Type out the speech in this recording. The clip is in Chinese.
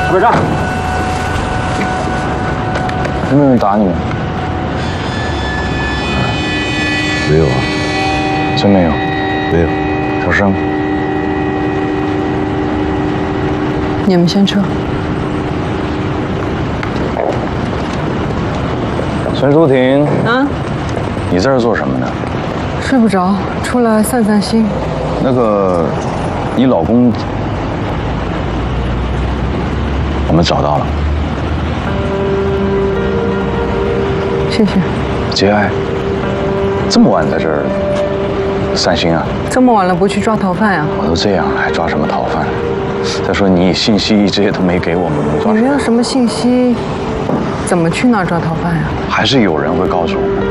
队长，有没有人打你们？ 没有啊， 真没有？ 没有。 小生， 你们先撤。 陈淑婷， 啊？ 你在这做什么呢？ 睡不着，出来散散心。 那个，你老公，我们找到了。 谢谢。 节哀，这么晚在这儿散心啊？ 这么晚了不去抓逃犯呀？ 我都这样了，还抓什么逃犯？再说你信息这些都没给我们，抓你没有什么信息，怎么去那儿抓逃犯呀？ 还是有人会告诉我们。